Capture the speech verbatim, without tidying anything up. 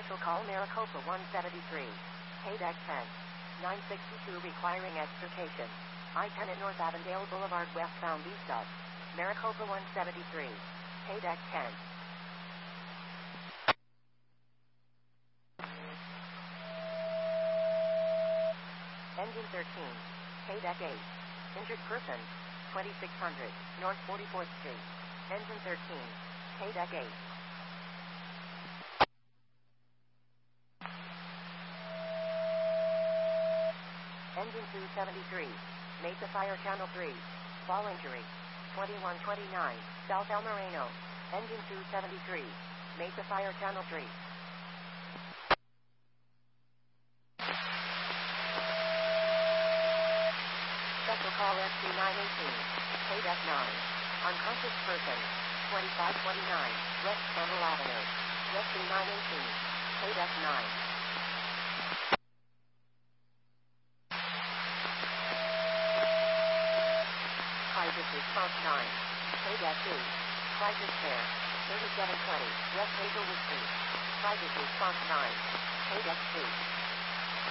Special call Maricopa one seventy-three. Paydeck ten. nine sixty-two requiring extrication. I ten at North Avondale Boulevard westbound east of Maricopa one seventy-three. Paydeck ten. Engine thirteen. Paydeck eight. Injured person. twenty-six hundred. North forty-fourth Street. Engine thirteen. Paydeck eight. Engine two seventy-three. Mesa Fire Channel three. Fall injury. twenty-one twenty-nine. South El Moreno. Engine two seventy-three. Mesa Fire Channel three. Special call S C nine eighteen. Paydeck nine. Unconscious person. twenty-five twenty-nine. West Central Avenue. S C nine eighteen. Paydeck nine. Crisis Response nine. Paydeck two. Crisis Care. thirty-seven twenty. West Hazelwood Street. Crisis Response nine. Paydeck two.